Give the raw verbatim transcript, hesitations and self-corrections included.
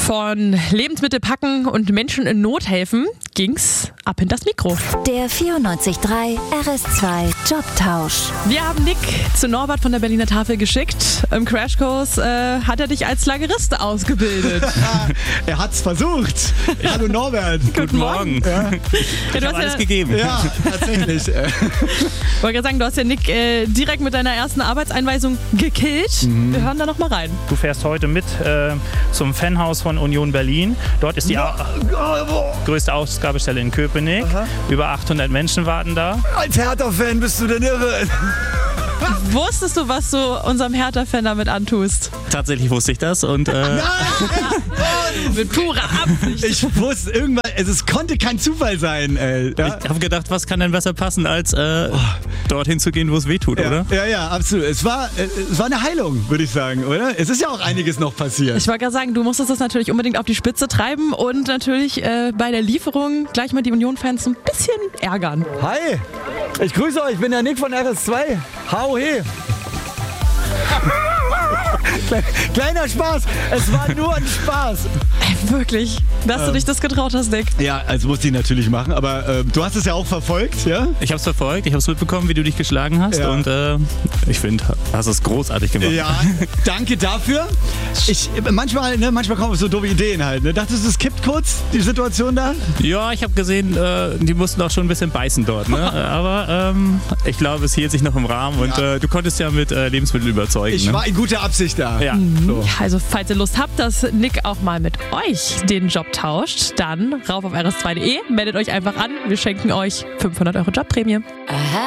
Von Lebensmittel packen und Menschen in Not helfen ging's ab in das Mikro. Der vierundneunzig Komma drei R S zwei Jobtausch. Wir haben Nick zu Norbert von der Berliner Tafel geschickt. Im Crashkurs äh, hat er dich als Lagerist ausgebildet. Er hat's versucht. Hallo Norbert. Guten Morgen. Ja, Ja, du hast alles ja, gegeben. ja tatsächlich. Ich wollte gerade sagen, du hast ja Nick äh, direkt mit deiner ersten Arbeitseinweisung gekillt. Mhm. Wir hören da noch mal rein. Du fährst heute mit äh, zum Fanhaus von Union Berlin. Dort ist die au- größte Ausgabestelle in Köpenick. Aha. Über achthundert Menschen warten da. Als Hertha-Fan bist du denn irre? Wusstest du, was du unserem Hertha-Fan damit antust? Tatsächlich wusste ich das und äh, Mit purer Absicht. Ich wusste irgendwann, also es konnte kein Zufall sein. Äh, ja? ich habe gedacht, was kann denn besser passen, als äh, dorthin zu gehen, wo es weh tut, Ja, oder? ja, ja, absolut. Es war, äh, es war eine Heilung, würde ich sagen, oder? Es ist ja auch einiges noch passiert. Ich wollte gerade sagen, du musstest das natürlich unbedingt auf die Spitze treiben und natürlich äh, bei der Lieferung gleich mal die Union-Fans so ein bisschen ärgern. Hi, ich grüße euch, ich bin der Nick von R S zwei. Hau he. Kleiner Spaß, es war nur ein Spaß. Äh, wirklich, dass du dich das getraut hast, Nick. Ja, also musste ich natürlich machen, aber äh, du hast es ja auch verfolgt, ja? Ich habe es verfolgt, ich habe es mitbekommen, wie du dich geschlagen hast Ja. und äh, ich finde, hast es großartig gemacht. Ja, danke dafür. Ich, manchmal, ne, manchmal kommen so doofe Ideen halt. Ne? Dachtest du, es kippt kurz, die Situation da? Ja, ich habe gesehen, äh, die mussten auch schon ein bisschen beißen dort. Ne? Aber ähm, ich glaube, es hielt sich noch im Rahmen und Ja. äh, du konntest ja mit äh, Lebensmitteln überzeugen. Ich ne? war in guter Absicht da. Ja. So. Ja, also falls ihr Lust habt, dass Nick auch mal mit euch den Job tauscht, dann rauf auf r s zwei punkt de, meldet euch einfach an. Wir schenken euch fünfhundert Euro Jobprämie.